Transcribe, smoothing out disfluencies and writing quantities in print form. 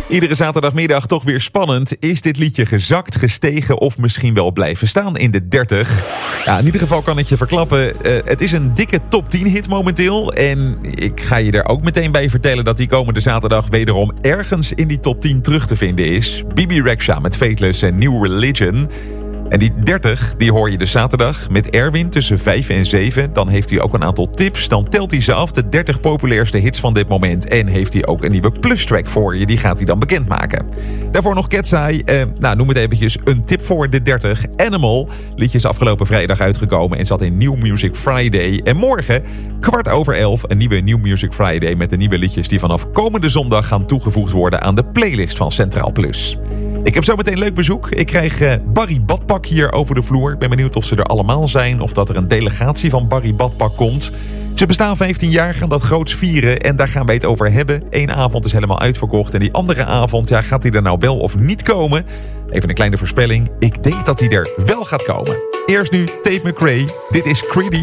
Iedere zaterdagmiddag toch weer spannend. Is dit liedje gezakt, gestegen of misschien wel blijven staan in de 30? Ja, in ieder geval kan ik je verklappen. Het is een dikke top 10 hit momenteel. En ik ga je er ook meteen bij vertellen dat die komende zaterdag wederom ergens in die top 10 terug te vinden is. Bibi Rexha met Fateless en New Religion. En die 30, die hoor je dus zaterdag met Erwin tussen 5 en 7. Dan heeft hij ook een aantal tips. Dan telt hij ze af, de 30 populairste hits van dit moment. En heeft hij ook een nieuwe plustrack voor je. Die gaat hij dan bekendmaken. Daarvoor nog Ketsai. Noem het eventjes een tip voor de 30. Animal. Liedje is afgelopen vrijdag uitgekomen en zat in New Music Friday. En morgen, 11:15, een nieuwe New Music Friday met de nieuwe liedjes die vanaf komende zondag gaan toegevoegd worden aan de playlist van Centraal Plus. Ik heb zometeen leuk bezoek. Ik krijg Barry Badpak hier over de vloer. Ik ben benieuwd of ze er allemaal zijn of dat er een delegatie van Barry Badpak komt. Ze bestaan 15 jaar, gaan dat groots vieren en daar gaan wij het over hebben. Eén avond is helemaal uitverkocht en die andere avond, gaat hij er nou wel of niet komen? Even een kleine voorspelling. Ik denk dat hij er wel gaat komen. Eerst nu Tate McRae. Dit is Creedy.